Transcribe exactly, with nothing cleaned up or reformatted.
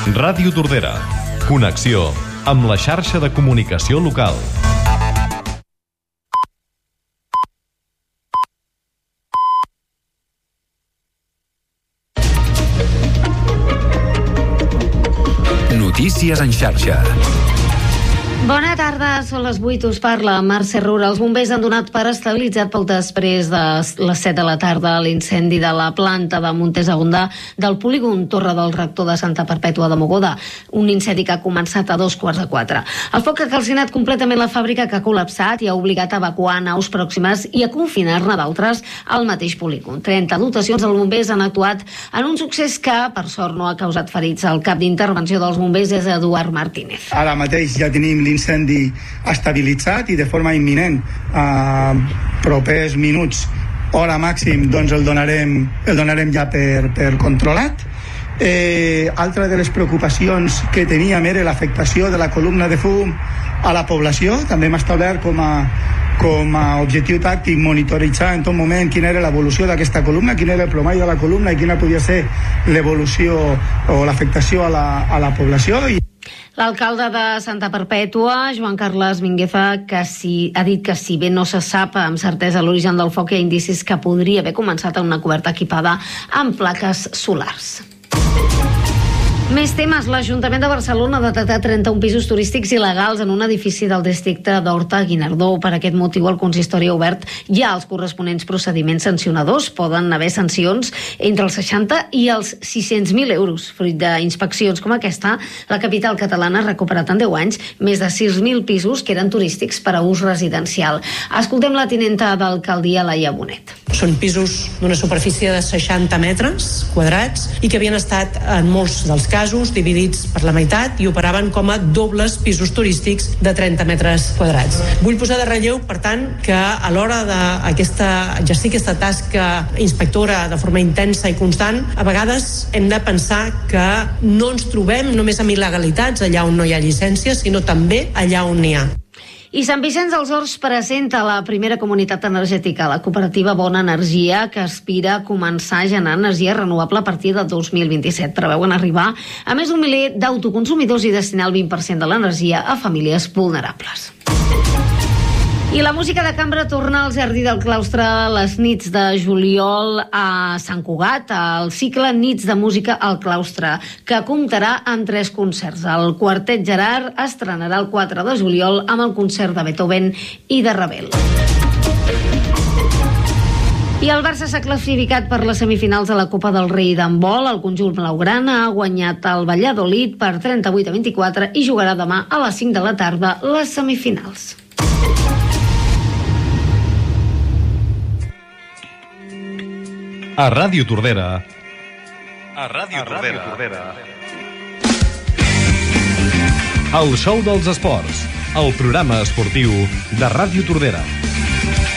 Ràdio Tordera. Connexió amb la xarxa de comunicació local. Notícies en xarxa. Bona tarda, són les vuit, us parla Mercè Rura. Els bombers han donat per estabilitzat poc després de les set de la tarda l'incendi de la planta de Montes Agondà del polígon Torre del Rector de Santa Perpètua de Mogoda, un incendi que ha començat a dos quarts de quatre. El foc ha calcinat completament la fàbrica, que ha col·lapsat i ha obligat a evacuar naus pròximes i a confinar-ne d'altres al mateix polígon. trenta dotacions dels bombers han actuat en un succés que, per sort, no ha causat ferits. El cap d'intervenció dels bombers és Eduard Martínez. Ara mateix ja tenim l'incendi estabilitzat i de forma imminent, a propers minuts, hora màxim, doncs el donarem, el donarem ja per, per controlat. Eh, altra de les preocupacions que teníem era l'afectació de la columna de fum a la població. També hem establert com a com a objectiu tàctic monitoritzar en tot moment quina era l'evolució d'aquesta columna, quin era el plomall de la columna i quina podia ser l'evolució o l'afectació a la, a la població. I L'alcalde de Santa Perpètua, Joan Carles Mingueza, que si, ha dit que si bé no se sap amb certesa l'origen del foc, hi ha indicis que podria haver començat en una coberta equipada amb plaques solars. Més temes. L'Ajuntament de Barcelona ha detectat trenta-un pisos turístics il·legals en un edifici del districte d'Horta-Guinardó. Per aquest motiu, el consistori ha obert ja els corresponents procediments sancionadors. Poden haver sancions entre els seixanta i els sis-cents mil euros. Fruit d'inspeccions com aquesta, la capital catalana ha recuperat en deu anys més de sis mil pisos que eren turístics per a ús residencial. Escoltem la tinenta d'alcaldia, Laia Bonet. Són pisos d'una superfície de seixanta metres quadrats i que havien estat, en molts dels casos, dividits per la meitat i operaven com a dobles pisos turístics de trenta metres quadrats. Vull posar de relleu, per tant, que a l'hora d'exercir aquesta tasca inspectora de forma intensa i constant, a vegades hem de pensar que no ens trobem només amb il·legalitats allà on no hi ha llicència, sinó també allà on n'hi ha. I Sant Vicenç dels Horts presenta la primera comunitat energètica, la cooperativa Bona Energia, que aspira a començar a generar energia renovable a partir de dos mil vint-i-set. Preveuen arribar a més d'un miler d'autoconsumidors i destinar el vint per cent de l'energia a famílies vulnerables. I la música de cambra torna al Jardí del Claustre les nits de juliol a Sant Cugat, al cicle Nits de Música al Claustre, que comptarà amb tres concerts. El Quartet Gerard estrenarà el quatre de juliol amb el concert de Beethoven i de Ravel. I el Barça s'ha classificat per les semifinals de la Copa del Rei d'handbol. El conjunt blaugrana ha guanyat el Valladolid per trenta-vuit a vint-i-quatre i jugarà demà a les cinc de la tarda les semifinals. A Ràdio Tordera. A Ràdio Tordera. Tordera. El show dels esports. El programa esportiu de Ràdio Tordera.